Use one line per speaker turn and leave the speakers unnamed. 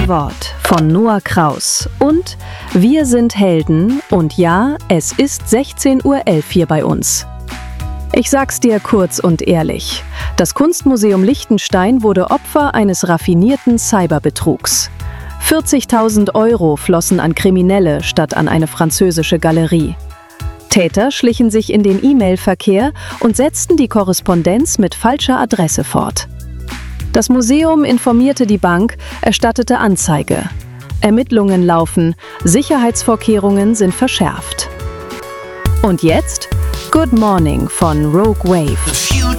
letzte Wort von Noah Kraus und wir sind Helden und ja, es ist 16:11 Uhr hier bei uns. Ich sag's dir kurz und ehrlich, das Kunstmuseum Liechtenstein wurde Opfer eines raffinierten Cyberbetrugs. 40.000 € flossen an Kriminelle statt an eine französische Galerie. Täter schlichen sich in den E-Mail-Verkehr und setzten die Korrespondenz mit falscher Adresse fort. Das Museum informierte die Bank, erstattete Anzeige. Ermittlungen laufen, Sicherheitsvorkehrungen sind verschärft. Und jetzt? Good Morning von Rogue Wave.